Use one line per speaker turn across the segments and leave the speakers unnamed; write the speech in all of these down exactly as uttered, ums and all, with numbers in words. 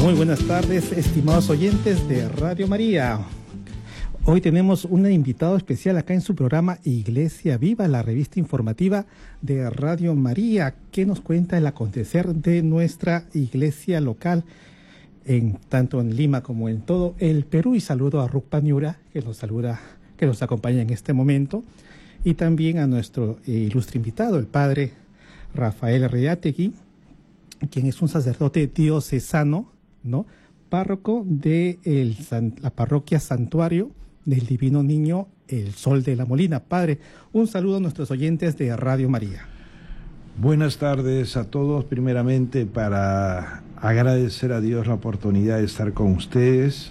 Muy buenas tardes, estimados oyentes de Radio María. Hoy tenemos un invitado especial acá en su programa Iglesia Viva, la revista informativa de Radio María, que nos cuenta el acontecer de nuestra iglesia local, en tanto en Lima como en todo el Perú. Y saludo a Ruth Paniura, que nos saluda, que nos acompaña en este momento, y también a nuestro ilustre invitado, el padre Rafael Reategui, quien es un sacerdote diocesano, ¿no? Párroco de el, la parroquia Santuario del Divino Niño, el Sol de la Molina. Padre, un saludo a nuestros oyentes de Radio María.
Buenas tardes a todos. Primeramente, para agradecer a Dios la oportunidad de estar con ustedes.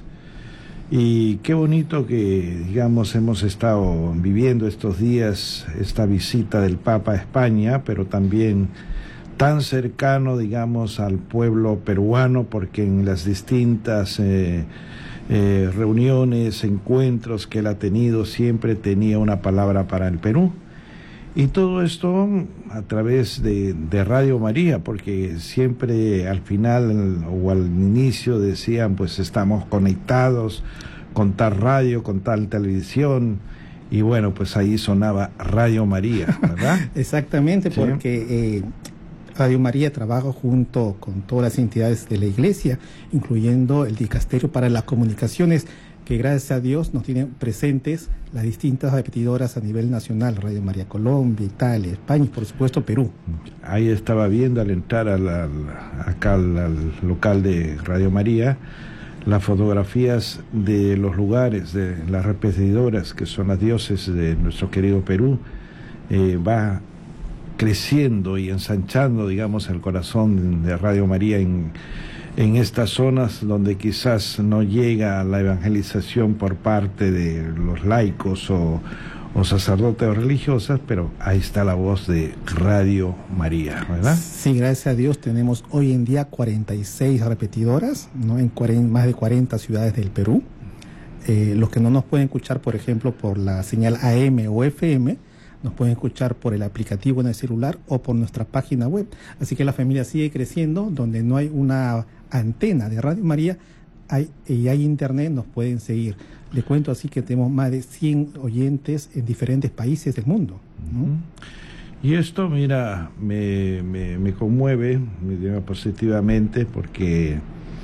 Y qué bonito que, digamos, hemos estado viviendo estos días esta visita del Papa a España, pero también tan cercano, digamos, al pueblo peruano, porque en las distintas eh, eh, reuniones, encuentros que él ha tenido, siempre tenía una palabra para el Perú. Y todo esto a través de, de Radio María, porque siempre al final o al inicio decían, pues estamos conectados con tal radio, con tal televisión, y bueno, pues ahí sonaba Radio María, ¿verdad?
Exactamente, ¿sí? Porque... Eh... Radio María trabaja junto con todas las entidades de la Iglesia, incluyendo el Dicasterio para las Comunicaciones, que gracias a Dios nos tienen presentes las distintas repetidoras a nivel nacional, Radio María Colombia, Italia, España y por supuesto Perú.
Ahí estaba viendo al entrar al, al, acá al, al local de Radio María las fotografías de los lugares, de las repetidoras, que son las diócesis de nuestro querido Perú. Eh, va creciendo y ensanchando, digamos, el corazón de Radio María en, en estas zonas donde quizás no llega la evangelización por parte de los laicos o, o sacerdotes religiosas, pero ahí está la voz de Radio María, ¿verdad?
Sí, gracias a Dios tenemos hoy en día cuarenta y seis repetidoras, ¿no? En cuarenta, más de cuarenta ciudades del Perú. Eh, los que no nos pueden escuchar, por ejemplo, por la señal A M o F M, nos pueden escuchar por el aplicativo en el celular o por nuestra página web. Así que la familia sigue creciendo. Donde no hay una antena de Radio María hay, y hay internet, nos pueden seguir. Le cuento así que tenemos más de cien oyentes en diferentes países del mundo, ¿no?
Uh-huh. Y esto, mira, me, me, me conmueve, me lleva positivamente, porque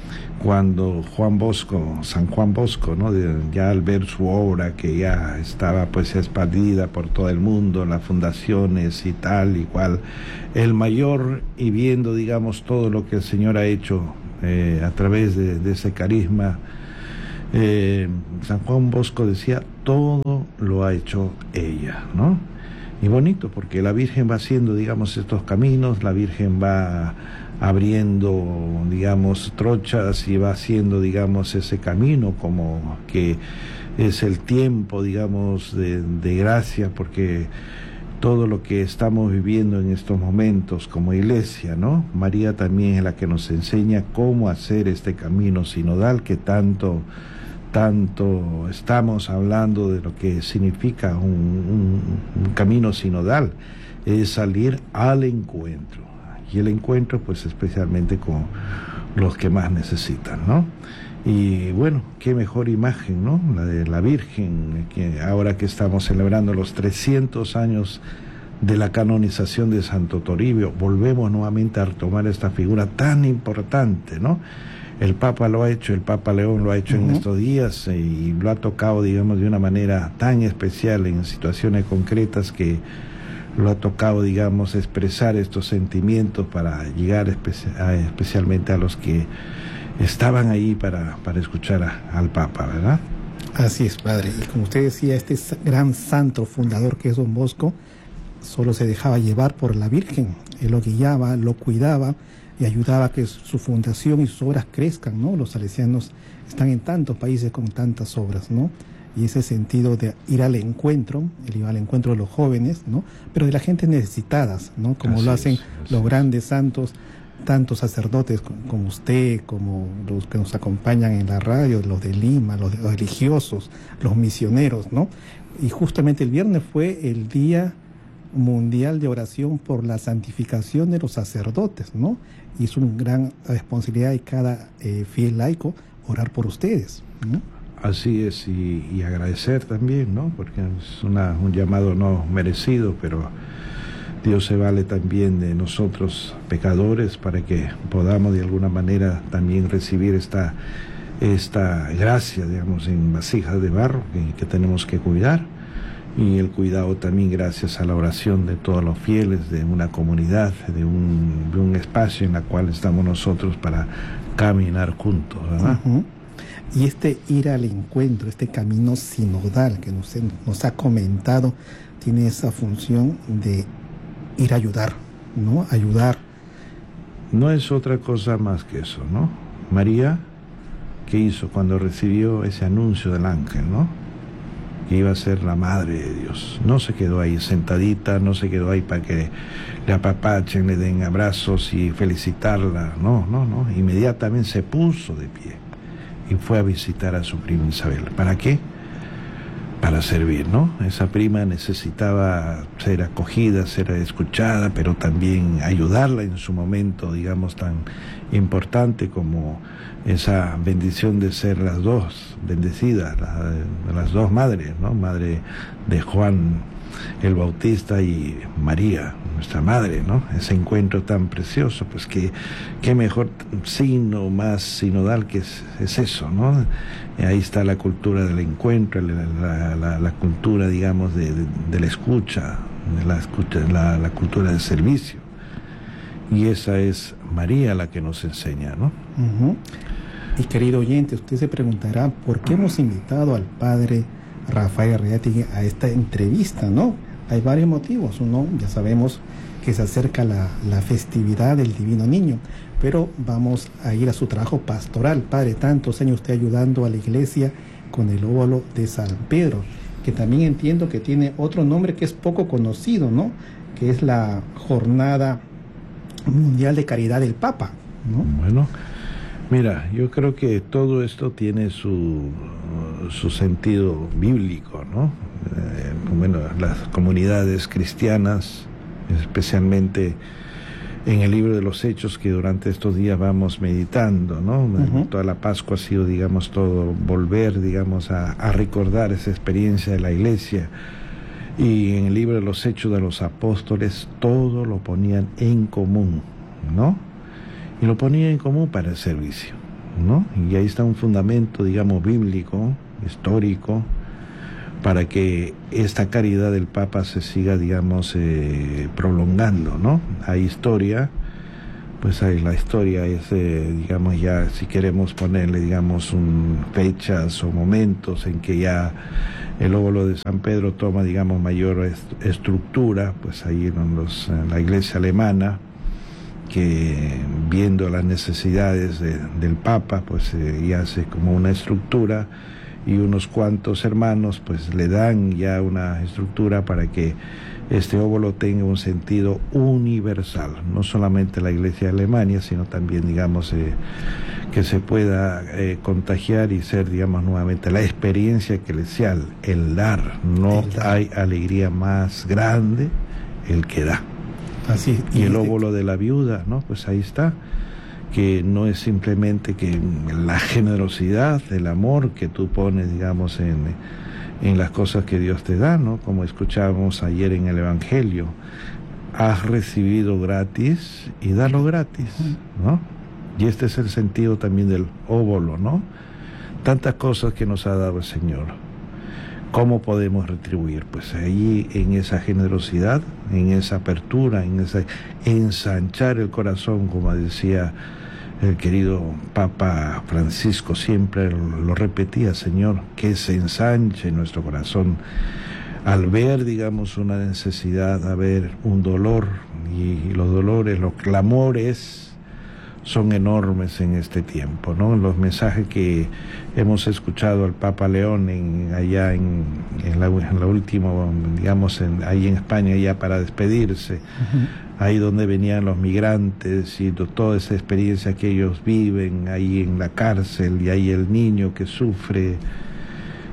cuando Juan Bosco, San Juan Bosco, ¿no? De, ya al ver su obra que ya estaba pues expandida por todo el mundo, las fundaciones y tal y cual, el mayor, y viendo, digamos, todo lo que el Señor ha hecho eh, a través de, de ese carisma, eh, San Juan Bosco decía, todo lo ha hecho ella, ¿no? Y bonito, porque la Virgen va haciendo, digamos, estos caminos, la Virgen va abriendo, digamos, trochas y va haciendo, digamos, ese camino como que es el tiempo, digamos, de, de gracia, porque todo lo que estamos viviendo en estos momentos como iglesia, ¿no? María también es la que nos enseña cómo hacer este camino sinodal que tanto, tanto estamos hablando de lo que significa un, un, un camino sinodal, es salir al encuentro. Y el encuentro, pues, especialmente con los que más necesitan, ¿no? Y bueno, qué mejor imagen, ¿no? La de la Virgen, que ahora que estamos celebrando los trescientos años de la canonización de Santo Toribio, volvemos nuevamente a retomar esta figura tan importante, ¿no? El Papa lo ha hecho, el Papa León lo ha hecho uh-huh. en estos días, y lo ha tocado, digamos, de una manera tan especial en situaciones concretas, que lo ha tocado, digamos, expresar estos sentimientos para llegar espe- a, especialmente a los que estaban ahí para, para escuchar a, al Papa, ¿verdad?
Así es, padre. Y como usted decía, este gran santo fundador que es Don Bosco, solo se dejaba llevar por la Virgen. Él lo guiaba, lo cuidaba y ayudaba a que su fundación y sus obras crezcan, ¿no? Los salesianos están en tantos países con tantas obras, ¿no? Y ese sentido de ir al encuentro, él iba al encuentro de los jóvenes, ¿no? Pero de la gente necesitadas, ¿no? Como así lo hacen es, los es. grandes santos, tantos sacerdotes como usted, como los que nos acompañan en la radio, los de Lima, los religiosos, los misioneros, ¿no? Y justamente el viernes fue el día mundial de oración por la santificación de los sacerdotes, ¿no? Y es una gran responsabilidad de cada eh, fiel laico orar por ustedes, ¿no?
Así es, y, y agradecer también, ¿no? Porque es una, un llamado no merecido, pero Dios se vale también de nosotros pecadores para que podamos de alguna manera también recibir esta, esta gracia, digamos, en vasijas de barro que, que tenemos que cuidar, y el cuidado también gracias a la oración de todos los fieles, de una comunidad, de un, de un espacio en el cual estamos nosotros para caminar juntos, ¿verdad?
Uh-huh. Y este ir al encuentro, este camino sinodal que nos, nos ha comentado, tiene esa función de ir a ayudar, ¿no? Ayudar.
No es otra cosa más que eso, ¿no? María, ¿qué hizo cuando recibió ese anuncio del ángel, ¿no? Que iba a ser la madre de Dios. No se quedó ahí sentadita, no se quedó ahí para que le apapachen, le den abrazos y felicitarla. No, no, no. Inmediatamente se puso de pie y fue a visitar a su prima Isabel. ¿Para qué? Para servir, ¿no? Esa prima necesitaba ser acogida, ser escuchada, pero también ayudarla en su momento, digamos, tan importante como esa bendición de ser las dos bendecidas, la, las dos madres, ¿no? Madre de Juan el Bautista y María, nuestra madre, ¿no? Ese encuentro tan precioso, pues que qué mejor signo más sinodal que es, es eso, ¿no? Ahí está la cultura del encuentro, la, la, la, la cultura, digamos, de, de, de la escucha, de la, escucha la, la cultura del servicio. Y esa es María la que nos enseña, ¿no?
Uh-huh. Y querido oyente, usted se preguntará por qué hemos invitado al padre Rafael Arriategui a esta entrevista, ¿no? Hay varios motivos. Uno, ya sabemos que se acerca la, la festividad del Divino Niño, pero vamos a ir a su trabajo pastoral. Padre, tantos años usted ayudando a la iglesia con el óvulo de San Pedro, que también entiendo que tiene otro nombre que es poco conocido, ¿no? Que es la Jornada Mundial de Caridad del Papa, ¿no?
Bueno, mira, yo creo que todo esto tiene su, su sentido bíblico, ¿no? Eh, bueno, las comunidades cristianas, especialmente en el libro de los Hechos que durante estos días vamos meditando, ¿no? Uh-huh. Toda la Pascua ha sido, digamos, todo volver, digamos, a, a recordar esa experiencia de la Iglesia. Y en el libro de los Hechos de los Apóstoles todo lo ponían en común, ¿no? Y lo ponían en común para el servicio, ¿no? Y ahí está un fundamento, digamos, bíblico, histórico, para que esta caridad del Papa se siga, digamos, eh, prolongando, ¿no? Hay historia, pues hay la historia, es, eh, digamos, ya si queremos ponerle, digamos, un, fechas o momentos en que ya el óvulo de San Pedro toma, digamos, mayor est- estructura, pues ahí en, los, en la iglesia alemana, que viendo las necesidades de, del Papa, pues eh, ya hace como una estructura, y unos cuantos hermanos pues le dan ya una estructura para que este óvulo tenga un sentido universal, no solamente la iglesia de Alemania, sino también, digamos, eh, que se pueda eh, contagiar y ser, digamos, nuevamente la experiencia eclesial, el dar. No el dar. Hay alegría más grande el que da.
Así,
y, y el óvulo de la viuda, ¿no? Pues ahí está, que no es simplemente que la generosidad, el amor que tú pones, digamos, en, en las cosas que Dios te da, ¿no? Como escuchábamos ayer en el Evangelio, has recibido gratis y dalo gratis, ¿no? Y este es el sentido también del óvulo, ¿no? Tantas cosas que nos ha dado el Señor. ¿Cómo podemos retribuir? Pues ahí en esa generosidad, en esa apertura, en esa ensanchar el corazón, como decía el querido Papa Francisco, siempre lo repetía, Señor, que se ensanche nuestro corazón al ver, digamos, una necesidad, a ver un dolor, y, y los dolores, los clamores son enormes en este tiempo, ¿no? Los mensajes que hemos escuchado al Papa León en, allá en, en, la, en la última, digamos, en, ahí en España, ya para despedirse, uh-huh. Ahí donde venían los migrantes y toda esa experiencia que ellos viven, ahí en la cárcel, y ahí el niño que sufre,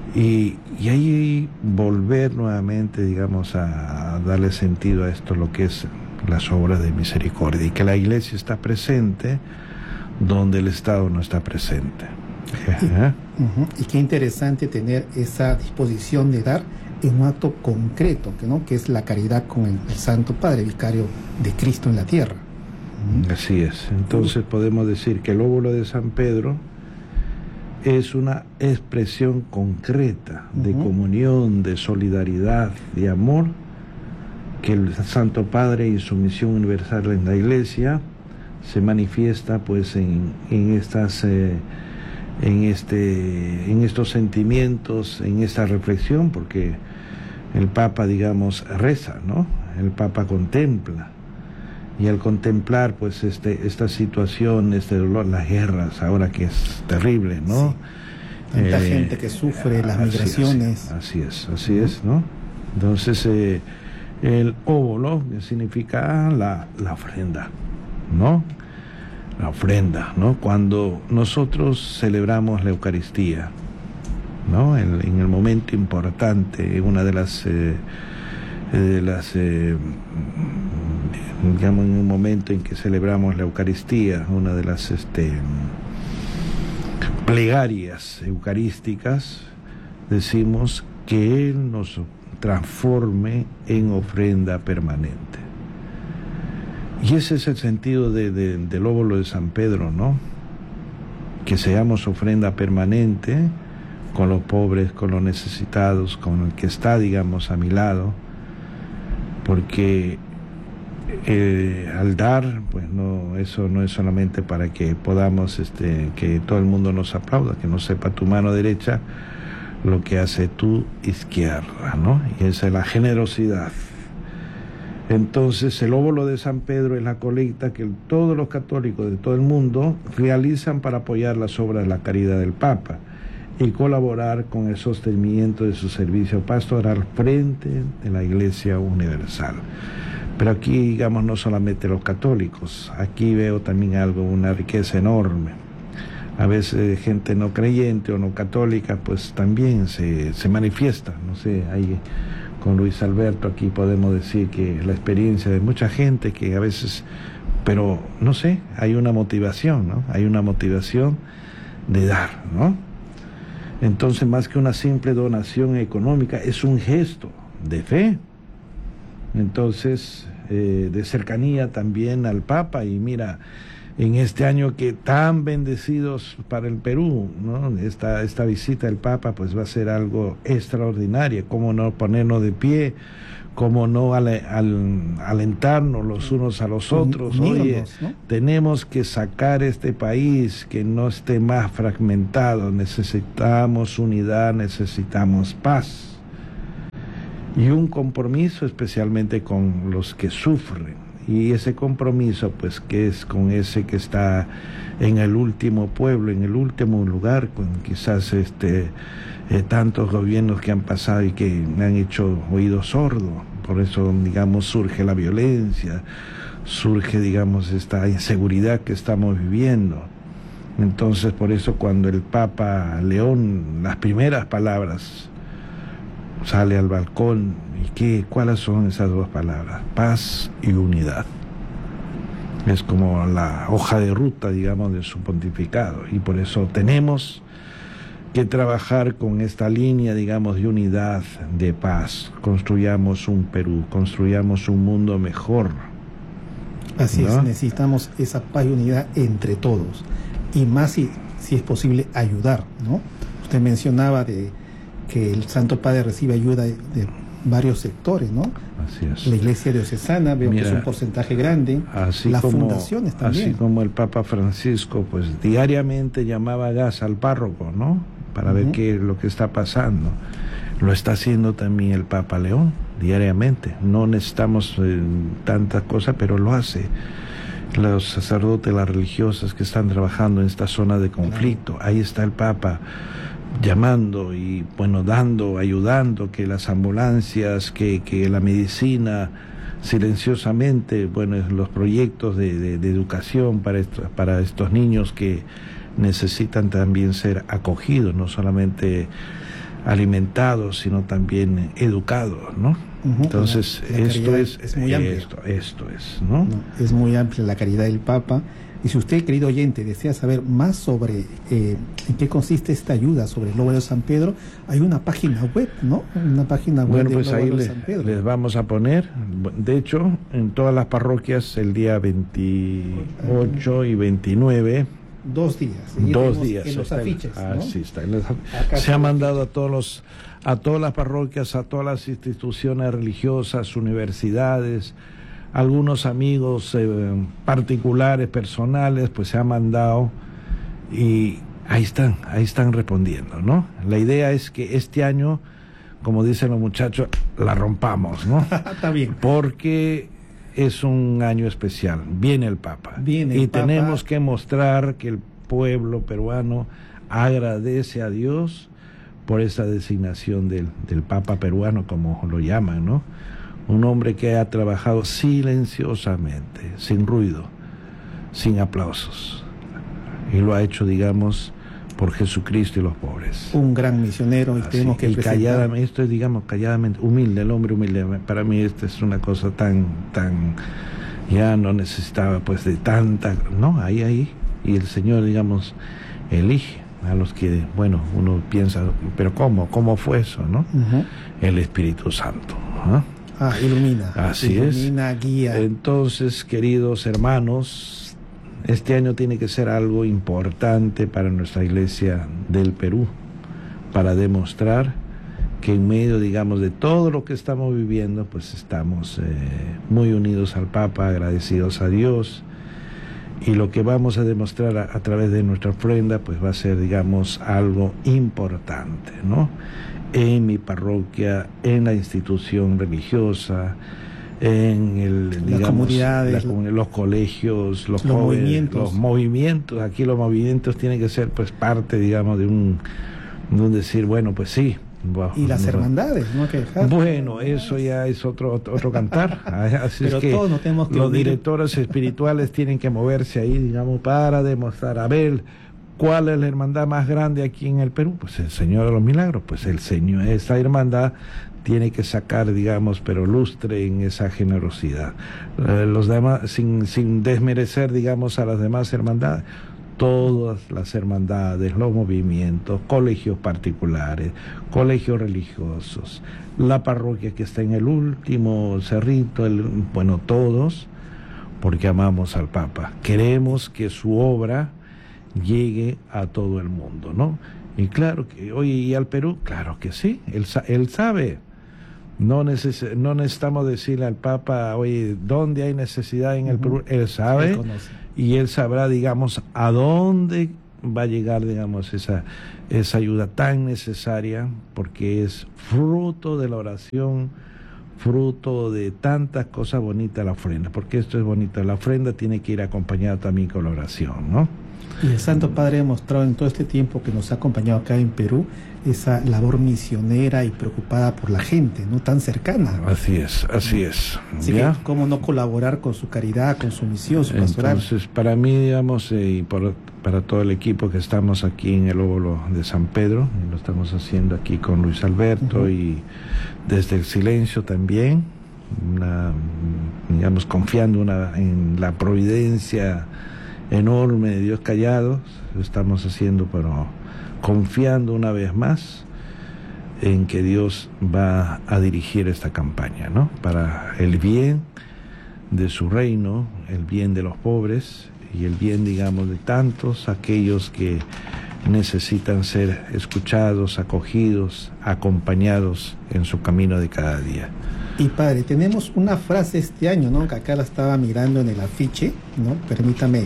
Y, y ahí volver nuevamente, digamos, a, a darle sentido a esto, lo que es las obras de misericordia, y que la Iglesia está presente donde el Estado no está presente.
Y, uh-huh, y qué interesante tener esa disposición de dar en un acto concreto, que, ¿no? que es la caridad con el, el Santo Padre, vicario de Cristo en la tierra.
Uh-huh. Así es. Entonces podemos decir que el óvulo de San Pedro es una expresión concreta de uh-huh. comunión, de solidaridad, de amor, que el Santo Padre y su misión universal en la Iglesia se manifiesta pues en, en estas eh, en este en estos sentimientos, en esta reflexión, porque el Papa, digamos, reza, ¿no? El Papa contempla, y al contemplar pues este esta situación, este dolor, las guerras ahora, que es terrible, ¿no?
Sí. Tanta eh, gente que sufre las migraciones.
Así, así es, así uh-huh. es, ¿no? Entonces eh, el óvulo, que significa la, la ofrenda, ¿no? La ofrenda, ¿no? Cuando nosotros celebramos la Eucaristía, ¿no? En, en el momento importante, una de las, eh, de las eh, digamos, en un momento en que celebramos la Eucaristía, una de las este, plegarias eucarísticas, decimos que Él nos transforme en ofrenda permanente. Y ese es el sentido de, de, del óvulo de San Pedro, ¿no? Que seamos ofrenda permanente con los pobres, con los necesitados, con el que está, digamos, a mi lado, porque eh, al dar, pues no, eso no es solamente para que podamos, este, que todo el mundo nos aplauda, que no sepa tu mano derecha lo que hace tu izquierda, ¿no? Y esa es la generosidad. Entonces el óvulo de San Pedro es la colecta que todos los católicos de todo el mundo realizan para apoyar las obras de la caridad del Papa y colaborar con el sostenimiento de su servicio pastoral frente de la Iglesia Universal. Pero aquí, digamos, no solamente los católicos, aquí veo también algo, una riqueza enorme. A veces gente no creyente o no católica, pues también se, se manifiesta, no sé, ahí con Luis Alberto aquí podemos decir que la experiencia de mucha gente que a veces, pero no sé, hay una motivación, ¿no? Hay una motivación de dar, ¿no? Entonces, más que una simple donación económica, es un gesto de fe. Entonces, eh, de cercanía también al Papa. Y mira, en este año que tan bendecidos para el Perú, ¿no? Esta, esta visita del Papa pues va a ser algo extraordinario. Cómo no ponernos de pie, cómo no al, al, alentarnos los unos a los otros.
Unirnos,
Oye,
¿no?
Tenemos que sacar este país, que no esté más fragmentado. Necesitamos unidad, necesitamos paz. Y un compromiso especialmente con los que sufren. Y ese compromiso, pues, que es con ese que está en el último pueblo, en el último lugar, con quizás este eh, tantos gobiernos que han pasado y que han hecho oído sordo. Por eso, digamos, surge la violencia, surge, digamos, esta inseguridad que estamos viviendo. Entonces, por eso cuando el Papa León, las primeras palabras, sale al balcón, ¿y qué? ¿Cuáles son esas dos palabras? Paz y unidad. Es como la hoja de ruta, digamos, de su pontificado, y por eso tenemos que trabajar con esta línea, digamos, de unidad, de paz. Construyamos un Perú, construyamos un mundo mejor.
Así
¿no?
es, necesitamos esa paz y unidad entre todos, y más si, si es posible ayudar, ¿no? Usted mencionaba de que el Santo Padre recibe ayuda de, de varios sectores, ¿no?
Así es.
La Iglesia Diocesana, veo Mira, que es un porcentaje grande,
así
las
como,
fundaciones también.
Así como el Papa Francisco, pues diariamente llamaba gas al párroco, ¿no? Para uh-huh. ver qué es lo que está pasando. Lo está haciendo también el Papa León, diariamente. No necesitamos eh, tantas cosas, pero lo hace. Los sacerdotes, las religiosas que están trabajando en esta zona de conflicto, claro. Ahí está el Papa llamando y, bueno, dando, ayudando, que las ambulancias, que, que la medicina, silenciosamente, bueno, los proyectos de, de, de educación para, esto, para estos niños que necesitan también ser acogidos, no solamente alimentados, sino también educados, ¿no? Uh-huh. Entonces,
la, la
esto es,
es muy
esto, esto es, ¿no?
¿no? Es muy amplia la caridad del Papa. Y si usted, querido oyente, desea saber más sobre eh, en qué consiste esta ayuda sobre el óvulo de San Pedro, hay una página web, ¿no? Una página web
bueno,
del
pues ahí
óvulo
le,
de San Pedro.
Les vamos a poner, de hecho, en todas las parroquias el día veintiocho y veintinueve.
Dos días.
Dos días.
En los afiches,
ah,
¿no?
Sí, está en los, se ha mandado a todos los, a todas las parroquias, a todas las instituciones religiosas, universidades, algunos amigos eh, particulares, personales, pues se ha mandado y ahí están, ahí están respondiendo, ¿no? La idea es que este año, como dicen los muchachos, la rompamos, ¿no?
Está bien.
Porque es un año especial, viene el Papa.
Viene el
y
Papa.
Tenemos que mostrar que el pueblo peruano agradece a Dios por esa designación del, del Papa peruano, como lo llaman, ¿no? Un hombre que ha trabajado silenciosamente, sin ruido, sin aplausos. Y lo ha hecho, digamos, por Jesucristo y los pobres.
Un gran misionero, y
Así,
tenemos que
y
presentar.
calladamente, esto es, digamos, calladamente, humilde, el hombre humilde. Para mí esta es una cosa tan, tan, ya no necesitaba pues de tanta, no, ahí, ahí. Y el Señor, digamos, elige a los que, bueno, uno piensa, pero ¿cómo? ¿Cómo fue eso, no? Uh-huh. El Espíritu Santo, ¿no?
Ah, ilumina.
Así
ilumina,
es.
Ilumina, guía.
Entonces, queridos hermanos, este año tiene que ser algo importante para nuestra Iglesia del Perú, para demostrar que en medio, digamos, de todo lo que estamos viviendo, pues estamos eh, muy unidos al Papa, agradecidos a Dios, y lo que vamos a demostrar a, a través de nuestra ofrenda, pues va a ser, digamos, algo importante, ¿no? En mi parroquia, en la institución religiosa, en el,
las
digamos,
comunidades,
la comun- los colegios, los,
los
jóvenes,
movimientos.
los movimientos. Aquí los movimientos tienen que ser, pues, parte, digamos, de un, de un decir, bueno, pues sí. Wow,
y las
no,
hermandades, ¿no? Que dejar.
Bueno, eso ya es otro otro cantar. Así
Pero
es que,
todos nos tenemos que
los
unir.
directores espirituales tienen que moverse ahí, digamos, para demostrar, a ver, ¿cuál es la hermandad más grande aquí en el Perú? Pues el Señor de los Milagros. Pues el Señor, esa hermandad tiene que sacar, digamos, pero lustre en esa generosidad. Eh, los demás, sin, sin desmerecer, digamos, a las demás hermandades. Todas las hermandades, los movimientos, colegios particulares, colegios religiosos, la parroquia que está en el último cerrito, el, bueno, todos, porque amamos al Papa. Queremos que su obra llegue a todo el mundo, ¿no? Y claro que, oye, ¿y al Perú? Claro que sí, él, él sabe. No, neces no necesitamos decirle al Papa, oye, ¿dónde hay necesidad en el uh-huh. Perú? Él sabe. Él y él sabrá, digamos, a dónde va a llegar, digamos, esa, esa ayuda tan necesaria, porque es fruto de la oración, fruto de tantas cosas bonitas la ofrenda, porque esto es bonito, la ofrenda tiene que ir acompañada también con la oración, ¿no?
Y el Santo Padre ha mostrado en todo este tiempo que nos ha acompañado acá en Perú esa labor misionera y preocupada por la gente, no tan cercana.
Así es, así es.
Así que, ¿cómo no colaborar con su caridad, con su misión, su pastoral?
Entonces, para mí, digamos, eh, y por, para todo el equipo que estamos aquí en el óvulo de San Pedro, y lo estamos haciendo aquí con Luis Alberto, uh-huh. y desde el silencio también, una, digamos, confiando una, en la providencia enorme de Dios callado, lo estamos haciendo, pero confiando una vez más en que Dios va a dirigir esta campaña, ¿no? Para el bien de su reino, el bien de los pobres y el bien, digamos, de tantos aquellos que necesitan ser escuchados, acogidos, acompañados en su camino de cada día.
Y padre, tenemos una frase este año, ¿no? Que acá la estaba mirando en el afiche, ¿no? Permítame,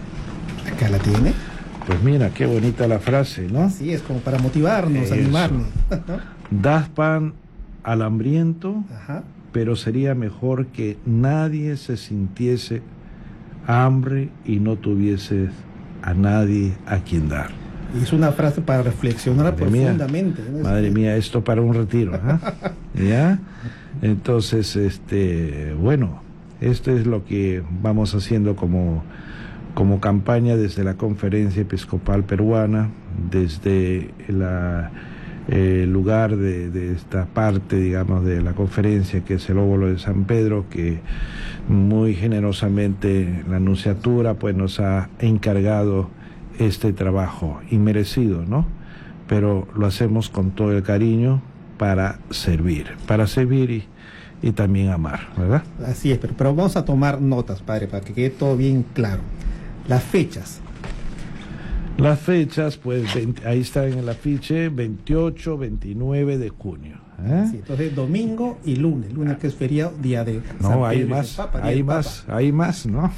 acá la tiene.
Pues mira, qué bonita la frase, ¿no?
Así es, como para motivarnos, Eso. animarnos, ¿no?
Das pan al hambriento,
Ajá.
pero sería mejor que nadie se sintiese hambre y no tuviese a nadie a quien dar.
Y es una frase para reflexionar madre profundamente.
Mía, ¿no? Madre mía, esto para un retiro, ¿eh? ¿Ya? Entonces, este, bueno, esto es lo que vamos haciendo como, como campaña desde la Conferencia Episcopal Peruana, desde la, eh, lugar de, de esta parte, digamos, de la conferencia, que es el óvulo de San Pedro, que muy generosamente la Nunciatura pues nos ha encargado este trabajo inmerecido, ¿no? Pero lo hacemos con todo el cariño para servir, para servir y, y también amar, ¿verdad?
Así es, pero, pero vamos a tomar notas, padre, para que quede todo bien claro. Las fechas.
Las fechas, pues veinte, ahí está en el afiche, veintiocho, veintinueve de junio. ¿eh?
Sí, entonces domingo y lunes, lunes que es feriado, día de
No,
San
hay
Pedro y
más,
San Papa,
hay
del
más,
Papa.
hay más, ¿no?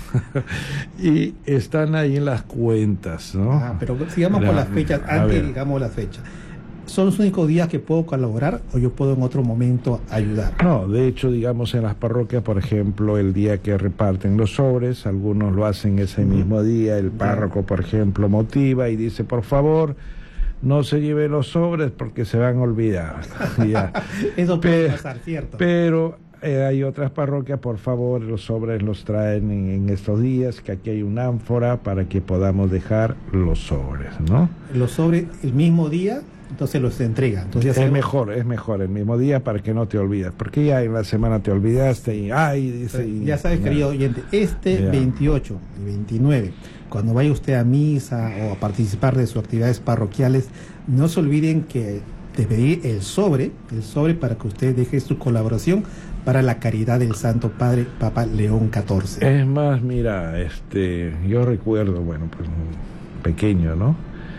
Y están ahí en las cuentas, ¿no?
Ah, pero sigamos
La,
con las fechas,
a
antes
ver.
digamos las fechas. ¿Son los únicos días que puedo colaborar o yo puedo en otro momento ayudar?
No, de hecho, digamos, en las parroquias, por ejemplo, el día que reparten los sobres, algunos lo hacen ese mismo día, el párroco, por ejemplo, motiva y dice, por favor, no se lleve los sobres porque se van a olvidar. Ya.
Eso puede
Pe-
pasar, ¿cierto?
Pero eh, hay otras parroquias, por favor, los sobres los traen en, en estos días, que aquí hay una ánfora para que podamos dejar los sobres, ¿no?
Los sobres el mismo día, entonces los entrega. Entonces ya
Es
sabemos-
mejor, es mejor el mismo día para que no te olvides, porque ya en la semana te olvidaste y ay, dice. y-
Ya sabes,
ya.
querido oyente, este
Ya.
veintiocho y veintinueve, cuando vaya usted a misa o a participar de sus actividades parroquiales, no se olviden que de pedir el sobre, el sobre para que usted deje su colaboración para la caridad del Santo Padre Papa León catorce.
Es más, mira, este, yo recuerdo, bueno, pues pequeño, ¿no?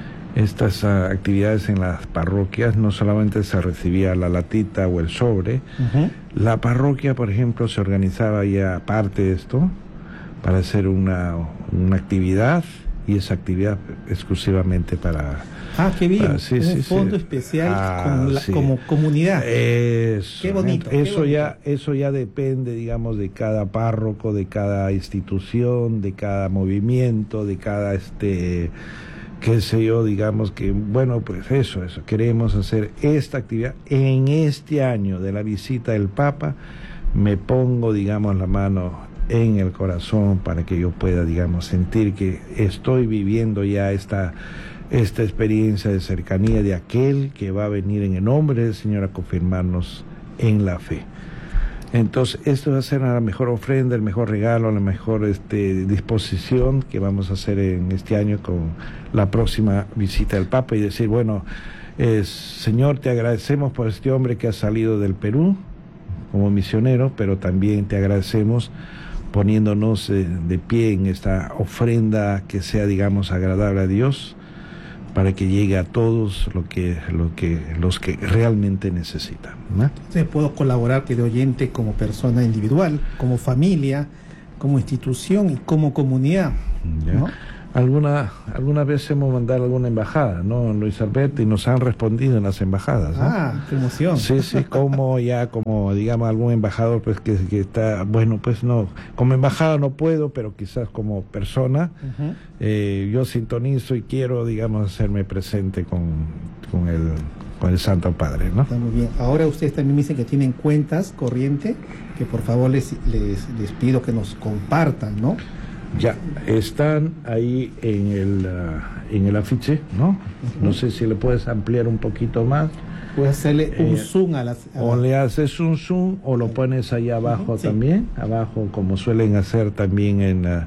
Estas ah, actividades en las parroquias no solamente se recibía la latita o el sobre,
Ujú.
la parroquia, por ejemplo, se organizaba ya aparte de esto para hacer una, una actividad y esa actividad exclusivamente para...
Ah, qué bien,
Ah, sí,
un
sí, sí.
fondo especial
Ah,
con la-
sí.
como comunidad.
Eso,
Qué bonito, qué
eso
bonito.
ya, eso ya depende, digamos, de cada párroco, de cada institución, de cada movimiento, de cada este, qué sé yo, digamos que, bueno, pues eso, eso, queremos hacer esta actividad en este año de la visita del Papa. Me pongo, digamos, la mano en el corazón para que yo pueda, digamos, sentir que estoy viviendo ya esta esta experiencia de cercanía de aquel que va a venir en el nombre del Señor a confirmarnos en la fe. Entonces, esto va a ser la mejor ofrenda, el mejor regalo, la mejor este, disposición que vamos a hacer en este año con la próxima visita del Papa y decir, bueno, eh, Señor, te agradecemos por este hombre que ha salido del Perú como misionero, pero también te agradecemos poniéndonos eh, de pie en esta ofrenda que sea, digamos, agradable a Dios, para que llegue a todos lo que, lo que, los que realmente necesitan, ¿no?
Entonces puedo colaborar, querido oyente, como persona individual, como familia, como institución y como comunidad,
¿Ya?
¿no?
Alguna, alguna vez hemos mandado alguna embajada, ¿no, Luis Alberto? Y nos han respondido en las embajadas, ¿no?
Ah, qué emoción.
Sí, sí, como ya, como digamos algún embajador pues que, que está, bueno, pues no, como embajada no puedo, pero quizás como persona,
Ujú.
eh, yo sintonizo y quiero, digamos, hacerme presente con, con, el, con el Santo Padre, ¿no?
Está muy bien. Ahora ustedes también me dicen que tienen cuentas corriente, que por favor les, les, les pido que nos compartan, ¿no?
Ya, están ahí en el, uh, en el afiche, ¿no?
Uh-huh.
No sé si le puedes ampliar un poquito más.
Puedes hacerle un
Eh,
zoom a las... a
O
la-
le haces un zoom o lo pones ahí abajo
Ujú, sí.
también, abajo como suelen hacer también en, uh,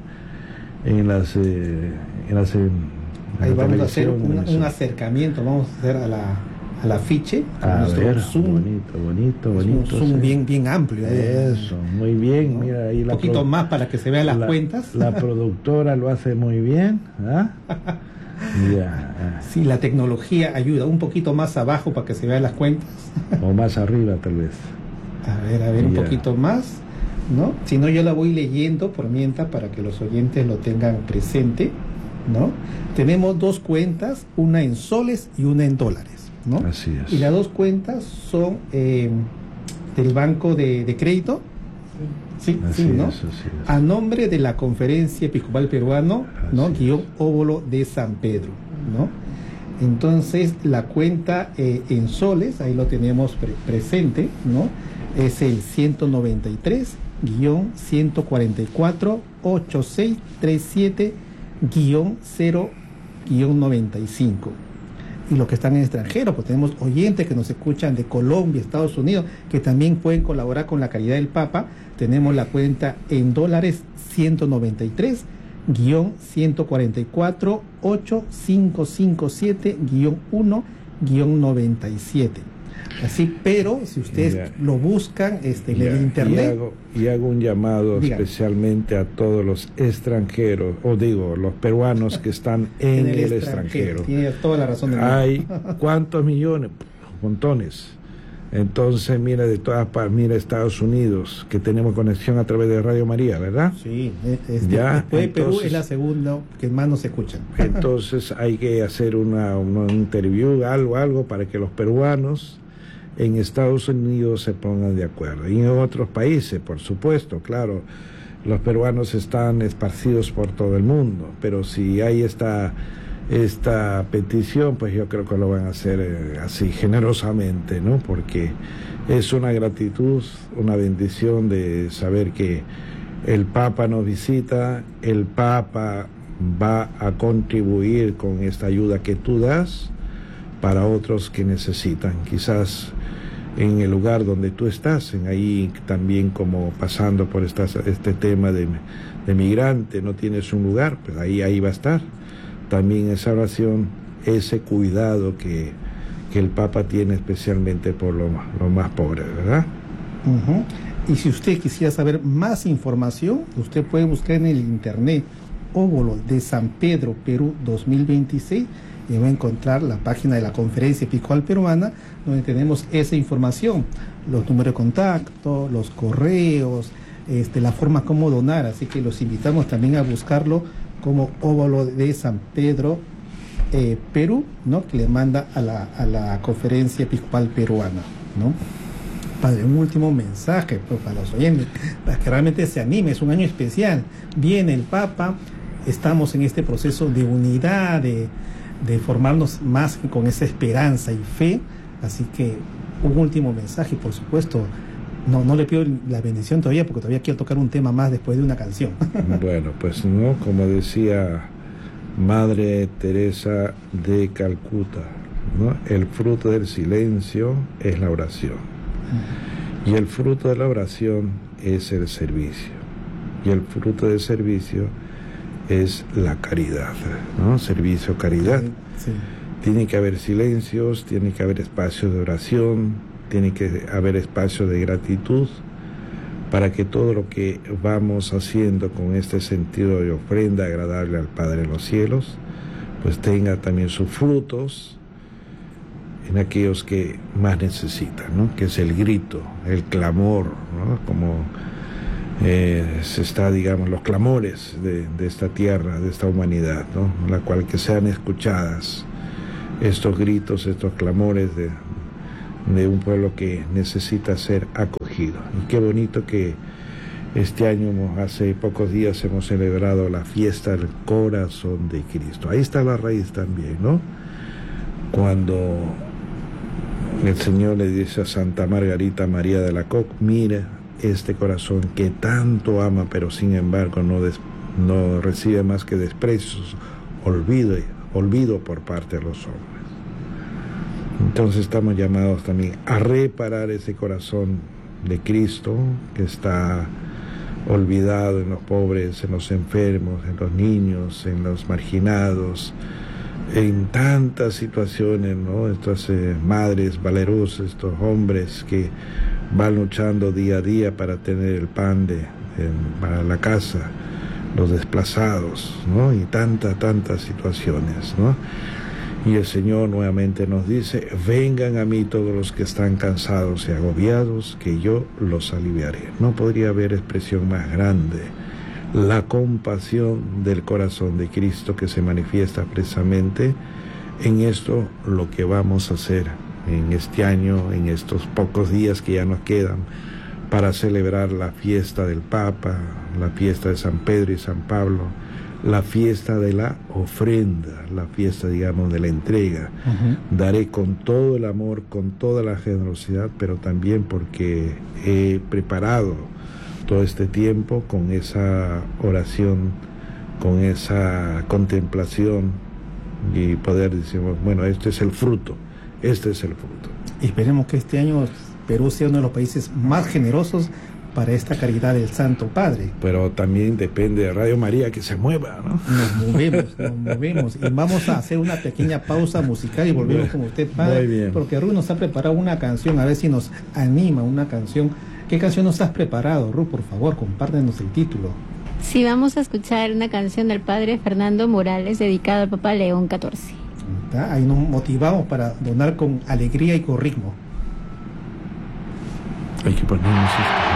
en las... Eh, en las en,
Ahí
la
vamos a hacer
televisión,
un,
en eso.
un acercamiento, vamos a hacer a la, al afiche, con
A
nuestro
ver,
zoom,
bonito, bonito,
un
bonito.
zoom
sí.
bien, bien amplio. ¿eh?
Eso, muy bien,
¿No?
mira ahí
Un
la
poquito
produ-
más para que se vean las
la,
cuentas.
La productora lo hace muy bien, ¿ah? Ya, ah.
Sí, la tecnología ayuda. Un poquito más abajo para que se vean las cuentas.
O más arriba tal vez.
A ver, a ver, un
Ya.
poquito más, ¿no? Si no, yo la voy leyendo por mientras para que los oyentes lo tengan presente, ¿no? Tenemos dos cuentas, una en soles y una en dólares, ¿no?
Así es.
Y las dos cuentas son eh, del Banco de, de Crédito, sí,
Así
sí, ¿no?
es, así es.
A nombre de la Conferencia Episcopal Peruano, ¿no?
Así es.
Guión óvulo de San Pedro, ¿no? Entonces, la cuenta eh, en soles, ahí lo tenemos pre- presente, ¿no? Es el ciento noventa y tres, ciento cuarenta y cuatro, ochenta y seis treinta y siete, cero, noventa y cinco. y los que están en el extranjero, pues tenemos oyentes que nos escuchan de Colombia, Estados Unidos, que también pueden colaborar con la caridad del Papa. Tenemos la cuenta en dólares ciento noventa y tres, ciento cuarenta y cuatro, ocho cinco cinco siete, uno, noventa y siete. Así, pero si ustedes ya lo buscan este, en el internet.
Y hago, y hago un llamado
Diga.
especialmente a todos los extranjeros, o digo, los peruanos que están en, en el, el extranjero. extranjero.
Tiene toda la razón del
Hay cuántos millones, montones. Entonces, mira, de todas partes, mira Estados Unidos, que tenemos conexión a través de Radio María, ¿verdad?
Sí, es,
ya,
después de Perú
entonces,
es la segunda que más nos escuchan.
Entonces hay que hacer una, una interview, algo, algo, para que los peruanos en Estados Unidos se pongan de acuerdo. Y en otros países, por supuesto, claro, los peruanos están esparcidos por todo el mundo, pero si hay esta... esta petición, pues yo creo que lo van a hacer eh, así generosamente, ¿no? Porque es una gratitud, una bendición de saber que el Papa nos visita, el Papa va a contribuir con esta ayuda que tú das para otros que necesitan, quizás en el lugar donde tú estás, en ahí también como pasando por esta, este tema de, de migrante, no tienes un lugar, pues ahí, ahí va a estar. También esa oración, ese cuidado que, que el Papa tiene especialmente por los lo más pobres, ¿verdad?
Uh-huh. Y si usted quisiera saber más información, usted puede buscar en el internet Óbolo de San Pedro, Perú dos mil veintiséis, y va a encontrar la página de la Conferencia Episcopal Peruana, donde tenemos esa información, los números de contacto, los correos, este, la forma como donar, así que los invitamos también a buscarlo como Óbolo de San Pedro, eh, Perú, ¿no? Que le manda a la, a la Conferencia Episcopal Peruana, ¿no? Padre, un último mensaje pues, para los oyentes, para que realmente se anime, es un año especial, viene el Papa, estamos en este proceso de unidad, de, de formarnos más con esa esperanza y fe, así que un último mensaje, por supuesto. No, no le pido la bendición todavía porque todavía quiero tocar un tema más después de una canción.
Bueno, pues no, como decía Madre Teresa de Calcuta, ¿no? El fruto del silencio es la oración. Y el fruto de la oración es el servicio. Y el fruto del servicio es la caridad, ¿no? Servicio, caridad.
Sí.
Tiene que haber silencios, tiene que haber espacios de oración, tiene que haber espacio de gratitud para que todo lo que vamos haciendo con este sentido de ofrenda agradable al Padre en los cielos, pues tenga también sus frutos en aquellos que más necesitan, ¿no? Que es el grito, el clamor, ¿no? Como eh, se está, digamos, los clamores de, de esta tierra, de esta humanidad, ¿no? La cual que sean escuchadas estos gritos, estos clamores de de un pueblo que necesita ser acogido. Y qué bonito que este año, hace pocos días, hemos celebrado la fiesta del corazón de Cristo. Ahí está la raíz también, ¿no? Cuando el Señor le dice a Santa Margarita María de Alacoque, mira este corazón que tanto ama, pero sin embargo no, des, no recibe más que desprecios, olvido, olvido por parte de los hombres. Entonces estamos llamados también a reparar ese corazón de Cristo que está olvidado en los pobres, en los enfermos, en los niños, en los marginados, en tantas situaciones, ¿no? Estas eh, madres valerosas, estos hombres que van luchando día a día para tener el pan de, eh, para la casa, los desplazados, ¿no? Y tantas, tantas situaciones, ¿no? Y el Señor nuevamente nos dice, vengan a mí todos los que están cansados y agobiados, que yo los aliviaré. No podría haber expresión más grande. La compasión del corazón de Cristo que se manifiesta precisamente en esto, lo que vamos a hacer en este año, en estos pocos días que ya nos quedan, para celebrar la fiesta del Papa, la fiesta de San Pedro y San Pablo, la fiesta de la ofrenda, la fiesta, digamos, de la entrega. Uh-huh. Daré con todo el amor, con toda la generosidad, pero también porque he preparado todo este tiempo con esa oración, con esa contemplación y poder decir, bueno, este es el fruto, este es el fruto.
Y esperemos que este año Perú sea uno de los países más generosos para esta caridad del Santo Padre.
Pero también depende de Radio María que se mueva, ¿no?
Nos movemos, nos movemos. Y vamos a hacer una pequeña pausa musical y volvemos con usted, Padre.
Muy bien.
Porque Ruth nos ha preparado una canción, a ver si nos anima una canción. ¿Qué canción nos has preparado, Ruth? Por favor, compártenos el título.
Sí, vamos a escuchar una canción del Padre Fernando Morales dedicada al Papa León catorce.
¿Está? Ahí nos motivamos para donar con alegría y con ritmo.
Hay que ponernos esto.